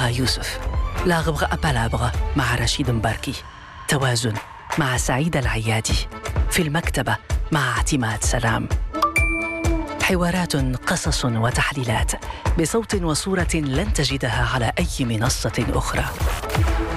يوسف. لا غبغ أبالابغ مع رشيد مباركي. توازن مع سعيد العيادي. في المكتبة مع اعتماد سلام. حوارات، قصص وتحليلات بصوت وصورة لن تجدها على أي منصة أخرى.